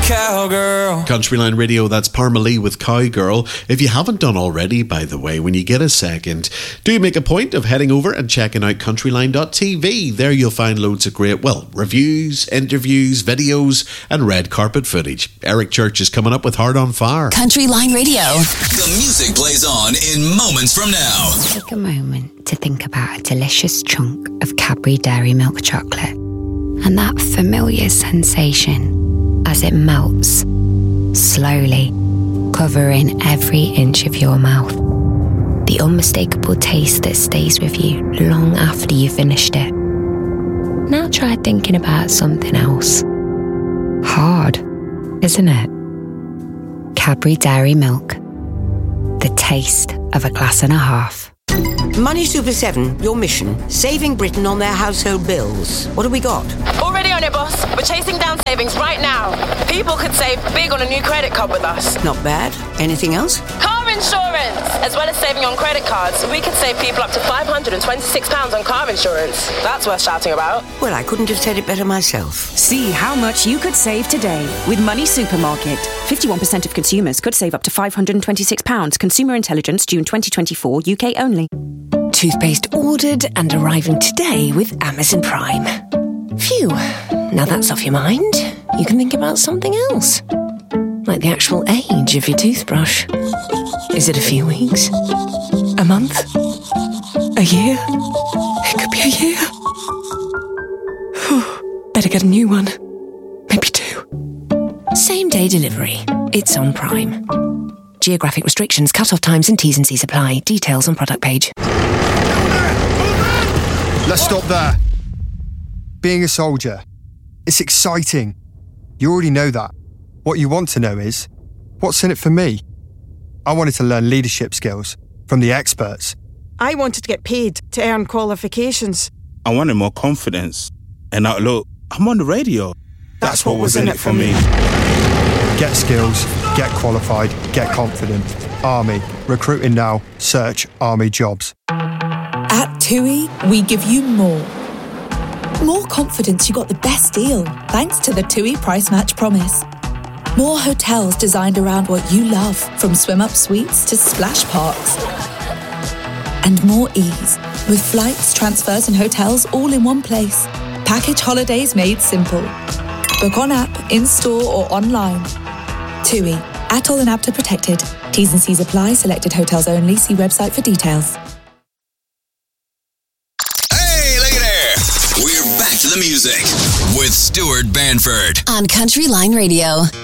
Cowgirl. Countryline Radio, that's Parmalee with Cowgirl. If you haven't done already, by the way, when you get a second, do make a point of heading over and checking out countryline.tv. There you'll find loads of great, reviews, interviews, videos, and red carpet footage. Eric Church is coming up with Heart on Fire. Countryline Radio. The music plays on in moments from now. Take a moment to think about a delicious chunk of Cadbury Dairy Milk chocolate and that familiar sensation as it melts, slowly, covering every inch of your mouth. The unmistakable taste that stays with you long after you've finished it. Now try thinking about something else. Hard, isn't it? Cadbury Dairy Milk. The taste of a glass and a half. Money Super 7, your mission, saving Britain on their household bills. What have we got? Already on it, boss. We're chasing down savings right now. People could save big on a new credit card with us. Not bad. Anything else? Car insurance! As well as saving on credit cards, we could save people up to £526 on car insurance. That's worth shouting about. Well, I couldn't have said it better myself. See how much you could save today with Money Supermarket. 51% of consumers could save up to £526. Consumer Intelligence, June 2024, UK only. Toothpaste ordered and arriving today with Amazon Prime. Phew, now that's off your mind. You can think about something else. Like the actual age of your toothbrush. Is it a few weeks? A month? A year? It could be a year. Better get a new one. Maybe 2. Same day delivery. It's on Prime. Geographic restrictions, cut-off times and T's and C's apply. Details on product page. Let's stop there. Being a soldier, it's exciting. You already know that. What you want to know is, what's in it for me? I wanted to learn leadership skills from the experts. I wanted to get paid to earn qualifications. I wanted more confidence. And now, look, I'm on the radio. That's what was in it for me. Get skills, get qualified, get confident. Army. Recruiting now. Search Army jobs. At TUI, we give you more. More confidence you got the best deal, thanks to the TUI Price Match Promise. More hotels designed around what you love, from swim-up suites to splash parks. And more ease, with flights, transfers and hotels all in one place. Package holidays made simple. Book on app, in-store or online. TUI. ATOL and APTA protected. T's and C's apply. Selected hotels only. See website for details. The music with Stuart Banford on Countryline Radio.